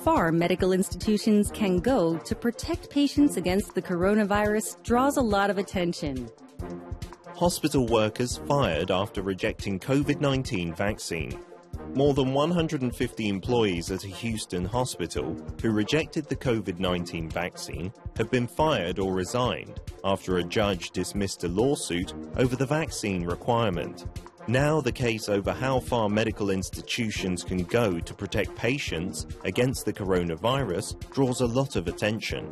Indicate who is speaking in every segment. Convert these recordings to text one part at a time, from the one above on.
Speaker 1: far medical institutions can go to protect patients against the coronavirus draws a lot of attention.
Speaker 2: Hospital workers fired after rejecting COVID-19 vaccine. More than 150 employees at a Houston hospital who rejected the COVID-19 vaccine have been fired or resigned after a judge dismissed a lawsuit over the vaccine requirement. Now the case over how far medical institutions can go to protect patients against the coronavirus draws a lot of attention.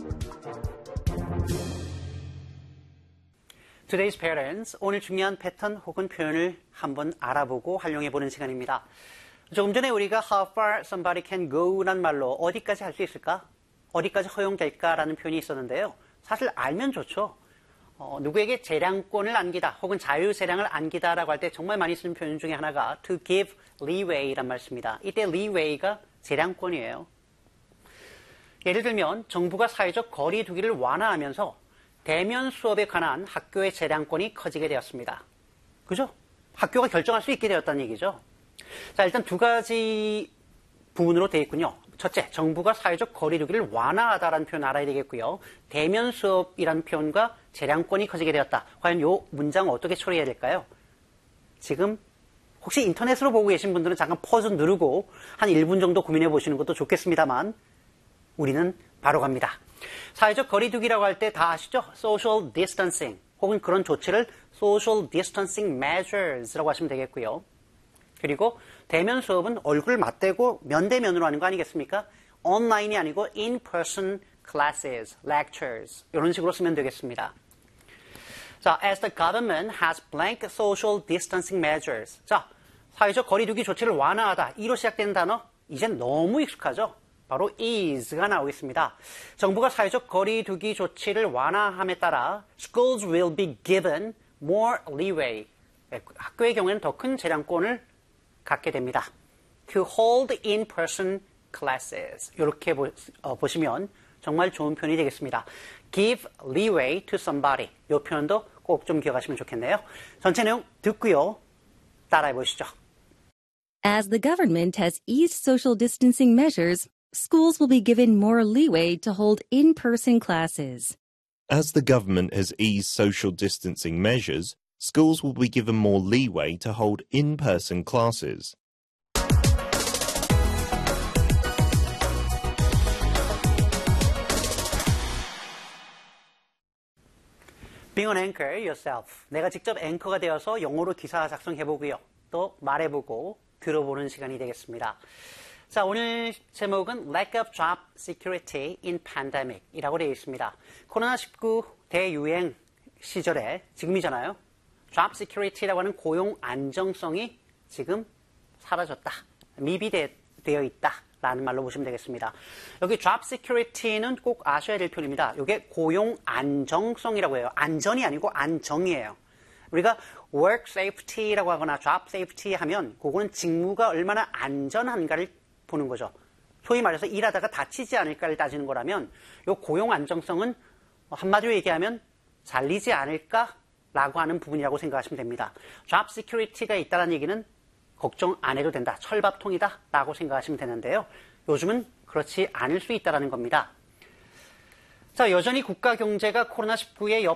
Speaker 3: Today's Parents, 오늘 중요한 패턴 혹은 표현을 한번 알아보고 활용해보는 시간입니다. 조금 전에 우리가 how far somebody can go라는 말로 어디까지 할 수 있을까? 어디까지 허용될까라는 표현이 있었는데요. 사실 알면 좋죠. 누구에게 재량권을 안기다 혹은 자유재량을 안기다라고 할 때 정말 많이 쓰는 표현 중에 하나가 to give leeway란 말씀입니다. 이때 leeway가 재량권이에요. 예를 들면 정부가 사회적 거리 두기를 완화하면서 대면 수업에 관한 학교의 재량권이 커지게 되었습니다. 그죠? 학교가 결정할 수 있게 되었다는 얘기죠. 자, 일단 두 가지 부분으로 되어 있군요. 첫째, 정부가 사회적 거리 두기를 완화하다라는 표현 알아야 되겠고요. 대면 수업이라는 표현과 재량권이 커지게 되었다. 과연 이 문장 어떻게 처리해야 될까요? 지금 혹시 인터넷으로 보고 계신 분들은 잠깐 퍼즈 누르고 한 1분 정도 고민해 보시는 것도 좋겠습니다만 우리는 바로 갑니다. 사회적 거리 두기라고 할 때 다 아시죠? social distancing 혹은 그런 조치를 social distancing measures라고 하시면 되겠고요. 그리고 대면 수업은 얼굴 맞대고 면대면으로 하는 거 아니겠습니까? 온라인이 아니고 in-person classes, lectures 이런 식으로 쓰면 되겠습니다. 자, as the government has blank social distancing measures. 자, 사회적 거리두기 조치를 완화하다. 이로 시작되는 단어 이젠 너무 익숙하죠? 바로 is가 나오겠습니다. 정부가 사회적 거리두기 조치를 완화함에 따라 schools will be given more leeway. 학교의 경우에는 더 큰 재량권을 갖게 됩니다. To hold in-person classes. 이렇게 보시면 정말 좋은 표현이 되겠습니다. Give leeway to somebody. 이 표현도 꼭 좀 기억하시면 좋겠네요. 전체 내용 듣고요. 따라해 보시죠.
Speaker 1: As the government has eased social distancing measures, schools will be given more leeway to hold in-person classes.
Speaker 2: As the government has eased social distancing measures, schools will be given more leeway to hold in-person classes.
Speaker 3: Being an anchor yourself. 내가 직접 앵커가 되어서 영어로 기사 작성해보고요. 또 말해보고 들어보는 시간이 되겠습니다. 자, 오늘 제목은 Lack of Job Security in Pandemic 이라고 되어 있습니다. 코로나19 대유행 시절에 지금이잖아요. Job Security라고 하는 고용 안정성이 지금 사라졌다. 미비되어 있다라는 말로 보시면 되겠습니다. 여기 Job Security는 꼭 아셔야 될 표현입니다. 이게 고용 안정성이라고 해요. 안전이 아니고 안정이에요. 우리가 Work Safety라고 하거나 Job Safety 하면 그거는 직무가 얼마나 안전한가를 보는 거죠. 소위 말해서 일하다가 다치지 않을까를 따지는 거라면 이 고용 안정성은 한마디로 얘기하면 잘리지 않을까라고 하는 부분이라고 생각하시면 됩니다. Job Security가 있다는 얘기는 걱정 안 해도 된다. 철밥통이다 라고 생각하시면 되는데요. 요즘은 그렇지 않을 수 있다는 겁니다. 자, 여전히 국가 경제가 코로나19의